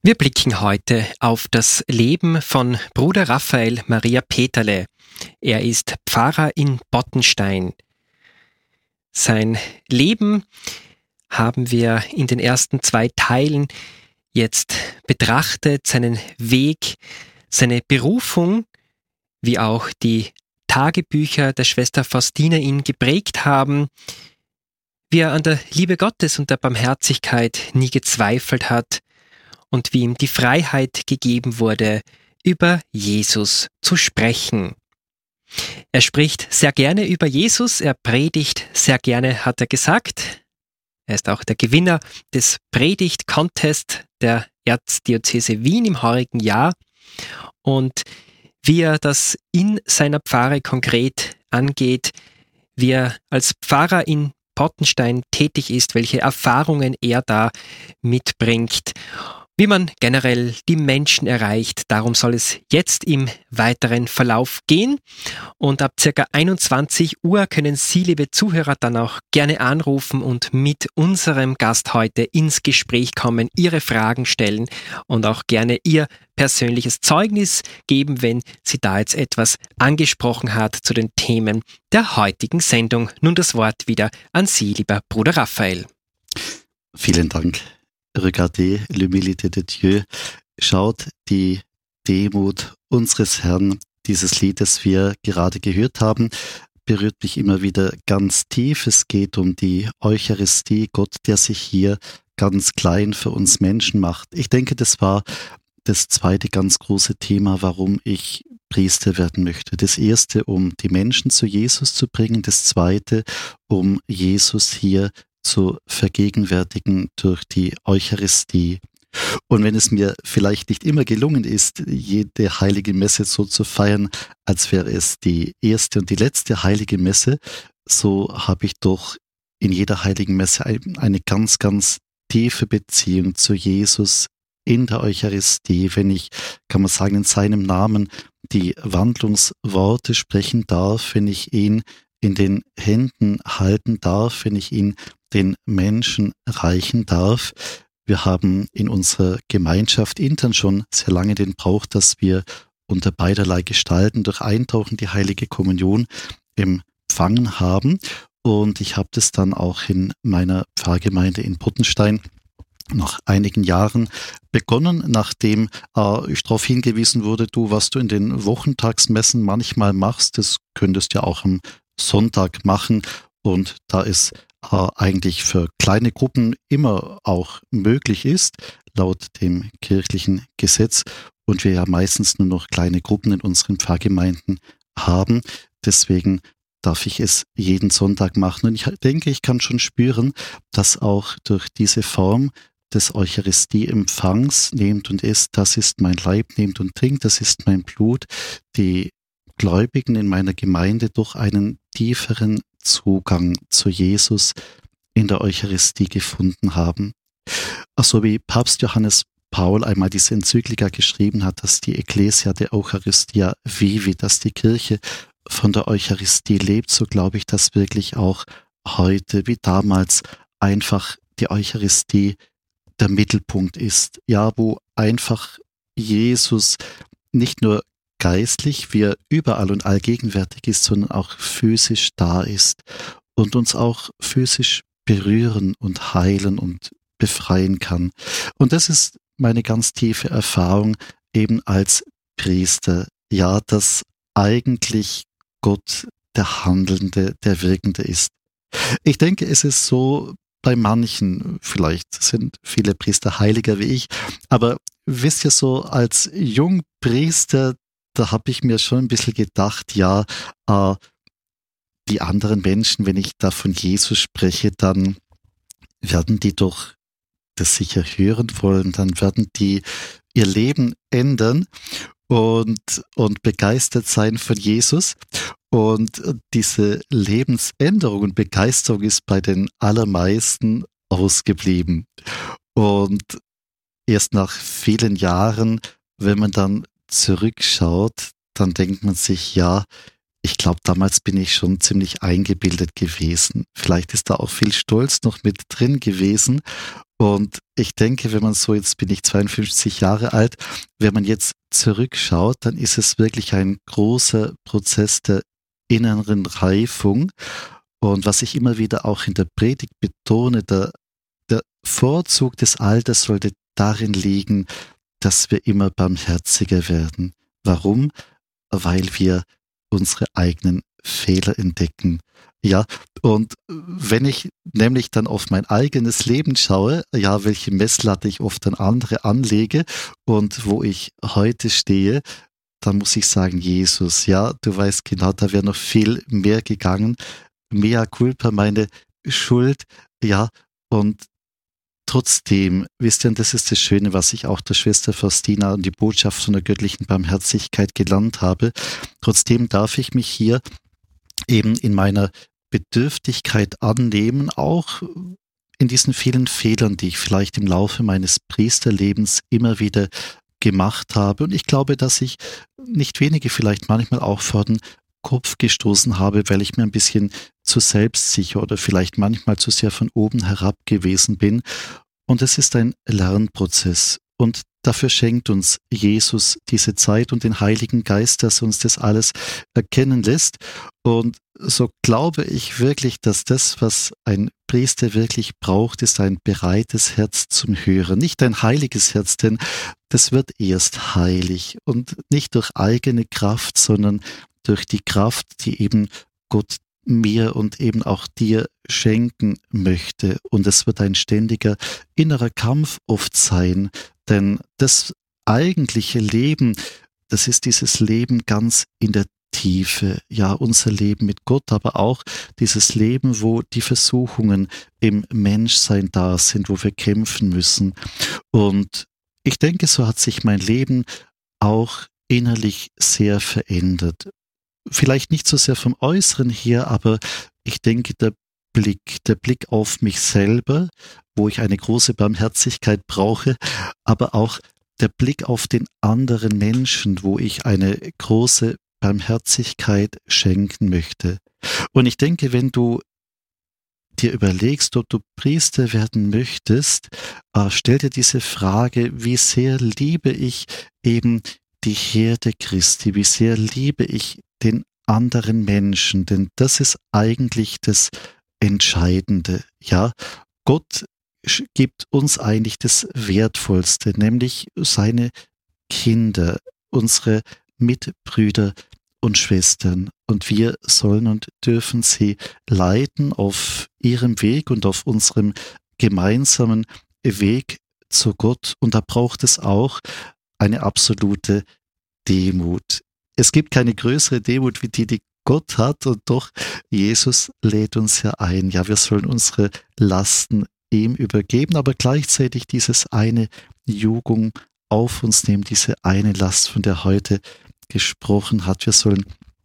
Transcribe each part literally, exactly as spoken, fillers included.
Wir blicken heute auf das Leben von Bruder Raphael Maria Peterle. Er ist Pfarrer in Bottenstein. Sein Leben haben wir in den ersten zwei Teilen jetzt betrachtet, seinen Weg, seine Berufung, wie auch die Tagebücher der Schwester Faustina ihn geprägt haben, wie er an der Liebe Gottes und der Barmherzigkeit nie gezweifelt hat und wie ihm die Freiheit gegeben wurde, über Jesus zu sprechen. Er spricht sehr gerne über Jesus, er predigt sehr gerne, hat er gesagt. Er ist auch der Gewinner des Predigt-Contest der Erzdiözese Wien im heurigen Jahr. Und wie er das in seiner Pfarre konkret angeht, wie er als Pfarrer in Bottenstein tätig ist, welche Erfahrungen er da mitbringt, wie man generell die Menschen erreicht. Darum soll es jetzt im weiteren Verlauf gehen. Und ab circa einundzwanzig Uhr können Sie, liebe Zuhörer, dann auch gerne anrufen und mit unserem Gast heute ins Gespräch kommen, Ihre Fragen stellen und auch gerne Ihr persönliches Zeugnis geben, wenn sie da jetzt etwas angesprochen hat zu den Themen der heutigen Sendung. Nun das Wort wieder an Sie, lieber Bruder Raphael. Vielen Dank. Regardez l'humilité de Dieu. Schaut die Demut unseres Herrn. Dieses Lied, das wir gerade gehört haben, berührt mich immer wieder ganz tief. Es geht um die Eucharistie, Gott, der sich hier ganz klein für uns Menschen macht. Ich denke, das war das zweite ganz große Thema, warum ich Priester werden möchte. Das erste, um die Menschen zu Jesus zu bringen. Das zweite, um Jesus hier zu vergegenwärtigen durch die Eucharistie. Und wenn es mir vielleicht nicht immer gelungen ist, jede heilige Messe so zu feiern, als wäre es die erste und die letzte heilige Messe, so habe ich doch in jeder heiligen Messe eine ganz, ganz tiefe Beziehung zu Jesus in der Eucharistie. Wenn ich, kann man sagen, in seinem Namen die Wandlungsworte sprechen darf, wenn ich ihn in den Händen halten darf, wenn ich ihn den Menschen reichen darf. Wir haben in unserer Gemeinschaft intern schon sehr lange den Brauch, dass wir unter beiderlei Gestalten durch Eintauchen die Heilige Kommunion empfangen haben. Und ich habe das dann auch in meiner Pfarrgemeinde in Bottenstein nach einigen Jahren begonnen, nachdem äh, ich darauf hingewiesen wurde, du, was du in den Wochentagsmessen manchmal machst, das könntest du ja auch am Sonntag machen. Und da es äh, eigentlich für kleine Gruppen immer auch möglich ist, laut dem kirchlichen Gesetz, und wir ja meistens nur noch kleine Gruppen in unseren Pfarrgemeinden haben, deswegen darf ich es jeden Sonntag machen. Und ich denke, ich kann schon spüren, dass auch durch diese Form des Eucharistieempfangs, nehmt und esst, das ist mein Leib, nehmt und trinkt, das ist mein Blut, die Gläubigen in meiner Gemeinde durch einen tieferen Zugang zu Jesus in der Eucharistie gefunden haben. Ach so, wie Papst Johannes Paul einmal diese Enzyklika geschrieben hat, dass die Ecclesia de Eucharistia vivi, dass die Kirche von der Eucharistie lebt, so glaube ich, dass wirklich auch heute wie damals einfach die Eucharistie der Mittelpunkt ist. Ja, wo einfach Jesus nicht nur geistlich, wie er überall und allgegenwärtig ist, sondern auch physisch da ist und uns auch physisch berühren und heilen und befreien kann. Und das ist meine ganz tiefe Erfahrung eben als Priester. Ja, dass eigentlich Gott der Handelnde, der Wirkende ist. Ich denke, es ist so bei manchen, vielleicht sind viele Priester heiliger wie ich, aber wisst ihr so, als Jungpriester, da habe ich mir schon ein bisschen gedacht, ja, äh, die anderen Menschen, wenn ich da von Jesus spreche, dann werden die doch das sicher hören wollen, dann werden die ihr Leben ändern und, und begeistert sein von Jesus. Und diese Lebensänderung und Begeisterung ist bei den allermeisten ausgeblieben. Und erst nach vielen Jahren, wenn man dann zurückschaut, dann denkt man sich, ja, ich glaube, damals bin ich schon ziemlich eingebildet gewesen. Vielleicht ist da auch viel Stolz noch mit drin gewesen. Und ich denke, wenn man so, jetzt bin ich zweiundfünfzig Jahre alt, wenn man jetzt zurückschaut, dann ist es wirklich ein großer Prozess der inneren Reifung. Und was ich immer wieder auch in der Predigt betone, der, der Vorzug des Alters sollte darin liegen, dass wir immer barmherziger werden. Warum? Weil wir unsere eigenen Fehler entdecken. Ja, und wenn ich nämlich dann auf mein eigenes Leben schaue, ja, welche Messlatte ich oft an andere anlege und wo ich heute stehe, dann muss ich sagen, Jesus, ja, du weißt genau, da wäre noch viel mehr gegangen. Mea culpa, meine Schuld, ja, und trotzdem, wisst ihr, und das ist das Schöne, was ich auch der Schwester Faustina und die Botschaft von der göttlichen Barmherzigkeit gelernt habe, trotzdem darf ich mich hier eben in meiner Bedürftigkeit annehmen, auch in diesen vielen Fehlern, die ich vielleicht im Laufe meines Priesterlebens immer wieder gemacht habe. Und ich glaube, dass ich nicht wenige vielleicht manchmal auch vor den Kopf gestoßen habe, weil ich mir ein bisschen zu selbstsicher oder vielleicht manchmal zu sehr von oben herab gewesen bin. Und es ist ein Lernprozess. Und dafür schenkt uns Jesus diese Zeit und den Heiligen Geist, dass uns das alles erkennen lässt. Und so glaube ich wirklich, dass das, was ein Priester wirklich braucht, ist ein bereites Herz zum Hören. Nicht ein heiliges Herz, denn das wird erst heilig. Und nicht durch eigene Kraft, sondern durch die Kraft, die eben Gott mir und eben auch dir schenken möchte. Und es wird ein ständiger innerer Kampf oft sein, denn das eigentliche Leben, das ist dieses Leben ganz in der Tiefe. Ja, unser Leben mit Gott, aber auch dieses Leben, wo die Versuchungen im Menschsein da sind, wo wir kämpfen müssen. Und ich denke, so hat sich mein Leben auch innerlich sehr verändert. Vielleicht nicht so sehr vom Äußeren her, aber ich denke, der Blick, der Blick auf mich selber, wo ich eine große Barmherzigkeit brauche, aber auch der Blick auf den anderen Menschen, wo ich eine große Barmherzigkeit schenken möchte. Und ich denke, wenn du dir überlegst, ob du Priester werden möchtest, äh, stell dir diese Frage, wie sehr liebe ich eben die Herde Christi, wie sehr liebe ich den anderen Menschen, denn das ist eigentlich das Entscheidende. Ja, Gott gibt uns eigentlich das Wertvollste, nämlich seine Kinder, unsere Mitbrüder und Schwestern. Und wir sollen und dürfen sie leiten auf ihrem Weg und auf unserem gemeinsamen Weg zu Gott. Und da braucht es auch eine absolute Demut. Es gibt keine größere Demut wie die, die Gott hat, und doch Jesus lädt uns ja ein. Ja, wir sollen unsere Lasten ihm übergeben, aber gleichzeitig dieses eine Jugung auf uns nehmen, diese eine Last, von der heute gesprochen hat. Wir sollen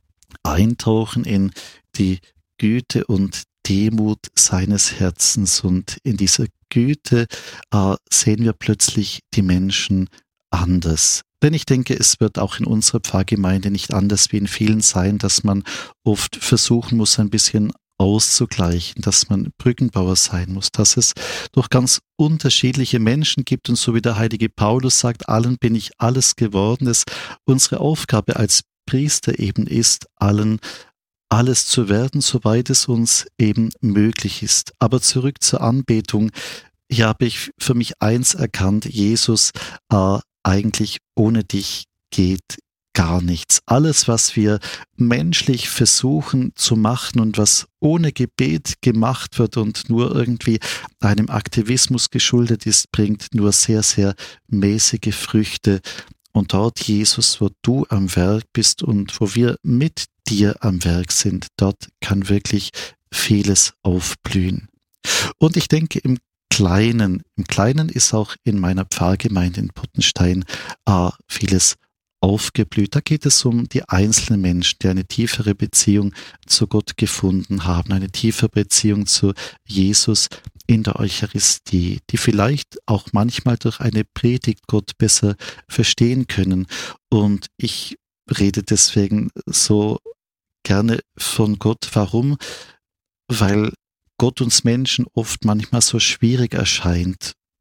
eintauchen in die Güte und Demut seines Herzens, und in dieser Güte äh, sehen wir plötzlich die Menschen anders. Denn ich denke, es wird auch in unserer Pfarrgemeinde nicht anders wie in vielen sein, dass man oft versuchen muss, ein bisschen auszugleichen, dass man Brückenbauer sein muss, dass es doch ganz unterschiedliche Menschen gibt, und so wie der heilige Paulus sagt, allen bin ich alles geworden, es unsere Aufgabe als Priester eben ist, allen alles zu werden, soweit es uns eben möglich ist. Aber zurück zur Anbetung. Hier habe ich für mich eins erkannt, Jesus, äh, eigentlich ohne dich geht gar nichts. Alles, was wir menschlich versuchen zu machen und was ohne Gebet gemacht wird und nur irgendwie einem Aktivismus geschuldet ist, bringt nur sehr, sehr mäßige Früchte. Und dort, Jesus, wo du am Werk bist und wo wir mit dir am Werk sind, dort kann wirklich vieles aufblühen. Und ich denke, im Kleinen, im Kleinen ist auch in meiner Pfarrgemeinde in Pottenstein äh, vieles aufgeblüht. Da geht es um die einzelnen Menschen, die eine tiefere Beziehung zu Gott gefunden haben, eine tiefere Beziehung zu Jesus in der Eucharistie, die vielleicht auch manchmal durch eine Predigt Gott besser verstehen können. Und ich rede deswegen so gerne von Gott. Warum? Weil Gott uns Menschen oft manchmal so schwierig erscheint.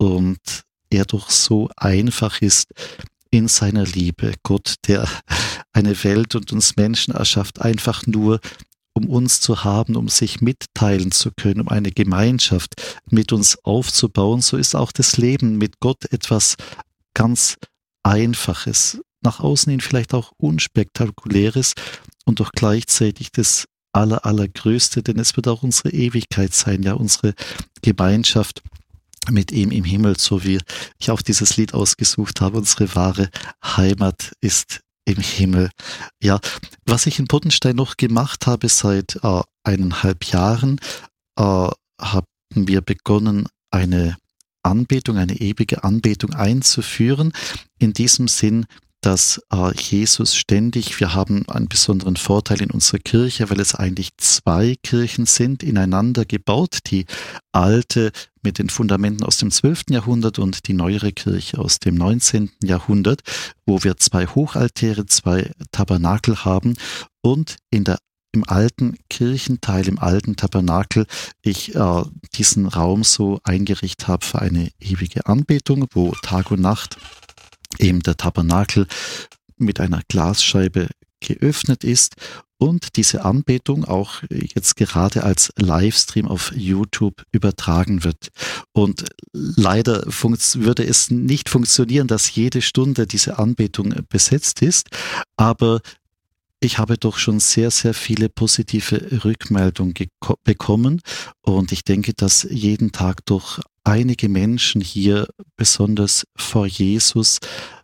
und er doch so einfach ist in seiner Liebe. Gott, der eine Welt und uns Menschen erschafft, einfach nur um uns zu haben, um sich mitteilen zu können, um eine Gemeinschaft mit uns aufzubauen. So ist auch das Leben mit Gott etwas ganz Einfaches, nach außen hin vielleicht auch unspektakuläres und doch gleichzeitig das aller, allergrößte, denn es wird auch unsere Ewigkeit sein, ja, unsere Gemeinschaft mit ihm im Himmel, so wie ich auch dieses Lied ausgesucht habe. Unsere wahre Heimat ist im Himmel. Ja, was ich in Pottenstein noch gemacht habe seit äh, eineinhalb Jahren, äh, haben wir begonnen, eine Anbetung, eine ewige Anbetung einzuführen. In diesem Sinn, dass äh, Jesus ständig, wir haben einen besonderen Vorteil in unserer Kirche, weil es eigentlich zwei Kirchen sind, ineinander gebaut. Die alte mit den Fundamenten aus dem zwölften Jahrhundert und die neuere Kirche aus dem neunzehnten Jahrhundert, wo wir zwei Hochaltäre, zwei Tabernakel haben und in der im alten Kirchenteil, im alten Tabernakel, ich äh, diesen Raum so eingerichtet habe für eine ewige Anbetung, wo Tag und Nacht eben der Tabernakel mit einer Glasscheibe geöffnet ist und diese Anbetung auch jetzt gerade als Livestream auf YouTube übertragen wird. Und leider würde es nicht funktionieren, dass jede Stunde diese Anbetung besetzt ist, aber ich habe doch schon sehr, sehr viele positive Rückmeldungen bekommen und ich denke, dass jeden Tag doch einige Menschen hier besonders vor Jesus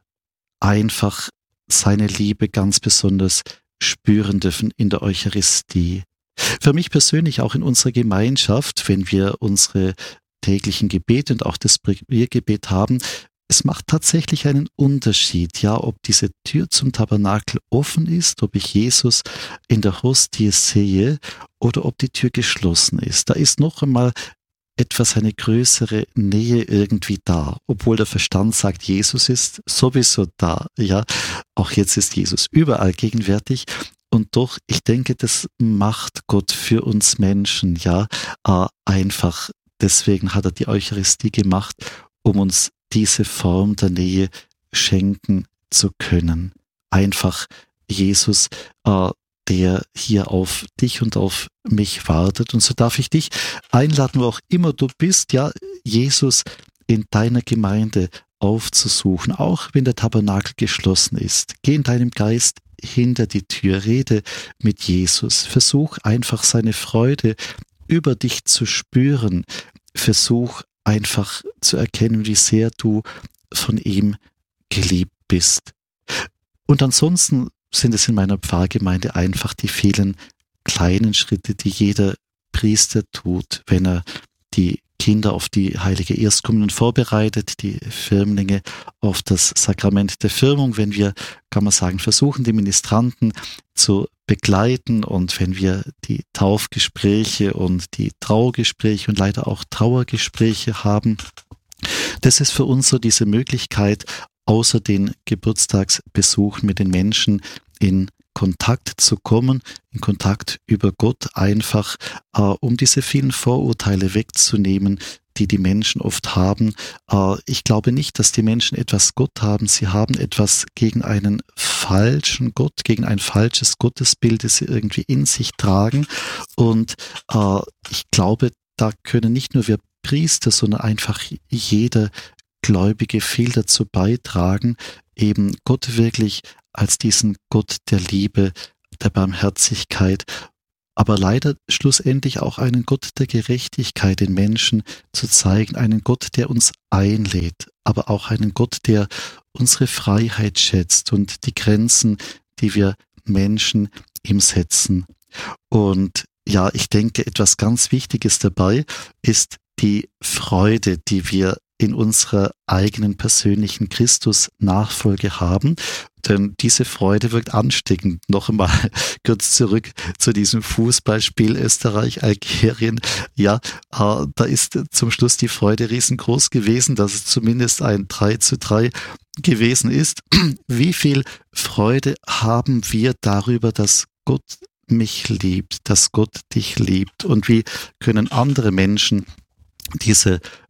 einfach seine Liebe ganz besonders spüren dürfen in der Eucharistie. Für mich persönlich auch in unserer Gemeinschaft, wenn wir unsere täglichen Gebete und auch das Breviergebet haben, es macht tatsächlich einen Unterschied, ja, ob diese Tür zum Tabernakel offen ist, ob ich Jesus in der Hostie sehe oder ob die Tür geschlossen ist. Da ist noch einmal etwas, eine größere Nähe irgendwie da, obwohl der Verstand sagt, Jesus ist sowieso da, ja. Auch jetzt ist Jesus überall gegenwärtig. Und doch, ich denke, das macht Gott für uns Menschen, ja, äh, einfach. Deswegen hat er die Eucharistie gemacht, um uns diese Form der Nähe schenken zu können. Einfach Jesus, äh, der hier auf dich und auf mich wartet. Und so darf ich dich einladen, wo auch immer du bist, ja, Jesus in deiner Gemeinde aufzusuchen, auch wenn der Tabernakel geschlossen ist. Geh in deinem Geist hinter die Tür, rede mit Jesus. Versuch einfach seine Freude über dich zu spüren. Versuch einfach zu erkennen, wie sehr du von ihm geliebt bist. Und ansonsten sind es in meiner Pfarrgemeinde einfach die vielen kleinen Schritte, die jeder Priester tut, wenn er die Kinder auf die heilige Erstkommunion vorbereitet, die Firmlinge auf das Sakrament der Firmung, wenn wir, kann man sagen, versuchen, die Ministranten zu begleiten und wenn wir die Taufgespräche und die Traugespräche und leider auch Trauergespräche haben. Das ist für uns so diese Möglichkeit, außer den Geburtstagsbesuchen mit den Menschen in Kontakt zu kommen, in Kontakt über Gott, einfach äh, um diese vielen Vorurteile wegzunehmen, die die Menschen oft haben. Äh, ich glaube nicht, dass die Menschen etwas Gott haben. Sie haben etwas gegen einen falschen Gott, gegen ein falsches Gottesbild, das sie irgendwie in sich tragen. Und äh, ich glaube, da können nicht nur wir Priester, sondern einfach jeder Gläubige viel dazu beitragen, eben Gott wirklich als diesen Gott der Liebe, der Barmherzigkeit, aber leider schlussendlich auch einen Gott der Gerechtigkeit den Menschen zu zeigen, einen Gott, der uns einlädt, aber auch einen Gott, der unsere Freiheit schätzt und die Grenzen, die wir Menschen ihm setzen. Und ja, ich denke, etwas ganz Wichtiges dabei ist die Freude, die wir in unserer eigenen persönlichen Christus-Nachfolge haben. Denn diese Freude wirkt ansteckend. Noch einmal kurz zurück zu diesem Fußballspiel Österreich-Algerien. Ja, äh, da ist zum Schluss die Freude riesengroß gewesen, dass es zumindest ein drei zu drei gewesen ist. Wie viel Freude haben wir darüber, dass Gott mich liebt, dass Gott dich liebt? Und wie können andere Menschen diese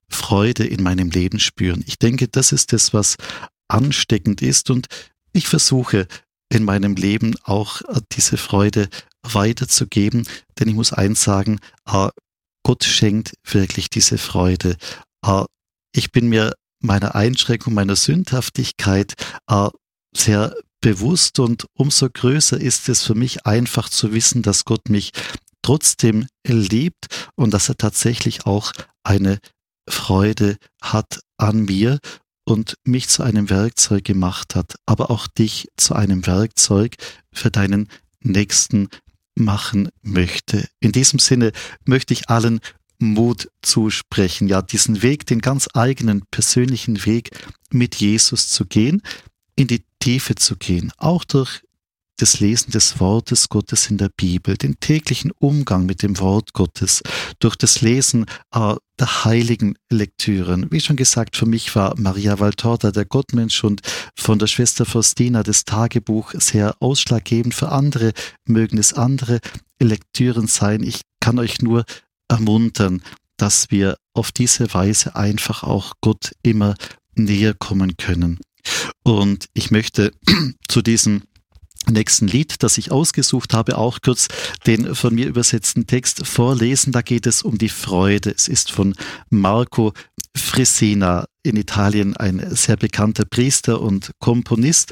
Freude in meinem Leben spüren. Ich denke, das ist das, was ansteckend ist, und ich versuche in meinem Leben auch diese Freude weiterzugeben, denn ich muss eins sagen, Gott schenkt wirklich diese Freude. Ich bin mir meiner Einschränkung, meiner Sündhaftigkeit sehr bewusst, und umso größer ist es für mich einfach zu wissen, dass Gott mich trotzdem liebt und dass er tatsächlich auch eine Freude hat an mir und mich zu einem Werkzeug gemacht hat, aber auch dich zu einem Werkzeug für deinen Nächsten machen möchte. In diesem Sinne möchte ich allen Mut zusprechen, ja, diesen Weg, den ganz eigenen persönlichen Weg mit Jesus zu gehen, in die Tiefe zu gehen, auch durch das Lesen des Wortes Gottes in der Bibel, den täglichen Umgang mit dem Wort Gottes, durch das Lesen äh, der heiligen Lektüren. Wie schon gesagt, für mich war Maria Valtorta, der Gottmensch, und von der Schwester Faustina das Tagebuch sehr ausschlaggebend. Für andere mögen es andere Lektüren sein. Ich kann euch nur ermuntern, dass wir auf diese Weise einfach auch Gott immer näher kommen können. Und ich möchte zu diesem nächsten Lied, das ich ausgesucht habe, auch kurz den von mir übersetzten Text vorlesen. Da geht es um die Freude. Es ist von Marco Frisina, in Italien ein sehr bekannter Priester und Komponist.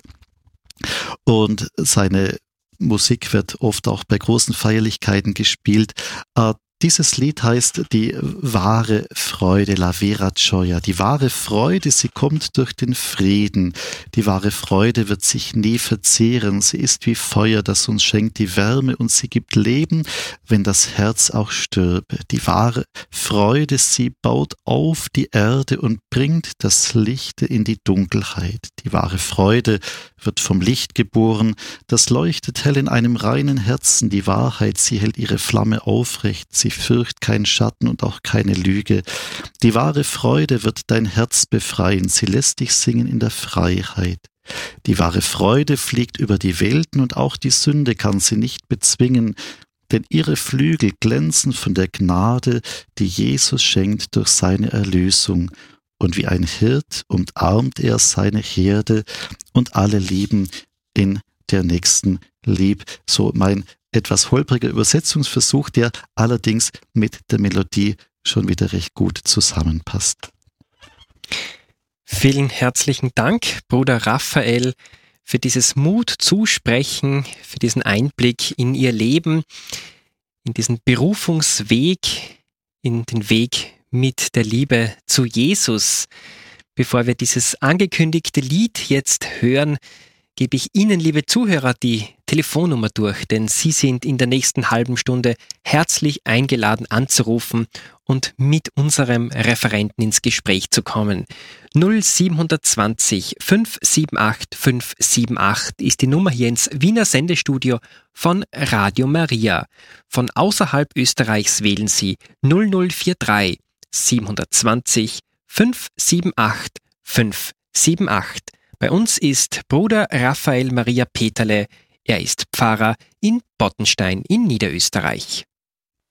Und seine Musik wird oft auch bei großen Feierlichkeiten gespielt. Dieses Lied heißt die wahre Freude, la vera gioia. Die wahre Freude, sie kommt durch den Frieden. Die wahre Freude wird sich nie verzehren. Sie ist wie Feuer, das uns schenkt die Wärme, und sie gibt Leben, wenn das Herz auch stürbe. Die wahre Freude, sie baut auf die Erde und bringt das Licht in die Dunkelheit. Die wahre Freude wird vom Licht geboren, das leuchtet hell in einem reinen Herzen. Die Wahrheit, sie hält ihre Flamme aufrecht, sie fürcht kein Schatten und auch keine Lüge. Die wahre Freude wird dein Herz befreien, sie lässt dich singen in der Freiheit. Die wahre Freude fliegt über die Welten, und auch die Sünde kann sie nicht bezwingen, denn ihre Flügel glänzen von der Gnade, die Jesus schenkt durch seine Erlösung. Und wie ein Hirt umarmt er seine Herde, und alle lieben in der nächsten lieb. So mein etwas holpriger Übersetzungsversuch, der allerdings mit der Melodie schon wieder recht gut zusammenpasst. Vielen herzlichen Dank, Bruder Raphael, für dieses Mut zusprechen, für diesen Einblick in Ihr Leben, in diesen Berufungsweg, in den Weg mit der Liebe zu Jesus. Bevor wir dieses angekündigte Lied jetzt hören, gebe ich Ihnen, liebe Zuhörer, die Telefonnummer durch, denn Sie sind in der nächsten halben Stunde herzlich eingeladen anzurufen und mit unserem Referenten ins Gespräch zu kommen. null sieben zwei null fünf sieben acht fünf sieben acht ist die Nummer hier ins Wiener Sendestudio von Radio Maria. Von außerhalb Österreichs wählen Sie null null vier drei sieben zwei null fünf sieben acht fünf sieben acht. Bei uns ist Bruder Raphael Maria Peterle. Er ist Pfarrer in Bottenstein in Niederösterreich.